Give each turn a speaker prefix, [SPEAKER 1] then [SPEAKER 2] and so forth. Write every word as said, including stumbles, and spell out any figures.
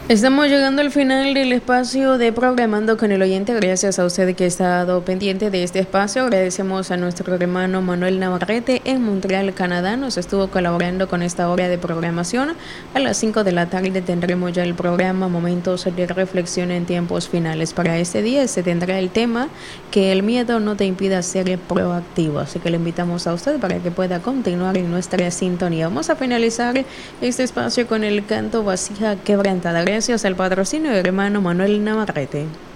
[SPEAKER 1] Estamos llegando al final del espacio de Programando con el Oyente. Gracias a usted que ha estado pendiente de este espacio. Agradecemos a nuestro hermano Manuel Navarrete en Montreal, Canadá. Nos estuvo colaborando con esta hora de programación. A las cinco de la tarde tendremos ya el programa Momentos de Reflexión en Tiempos Finales. Para este día se tendrá el tema que el miedo no te impida ser proactivo. Así que le invitamos a usted para que pueda continuar en nuestra sintonía. Vamos a finalizar este espacio con el canto Vasija Quebrantada. Gracias al patrocinio del hermano Manuel Navarrete.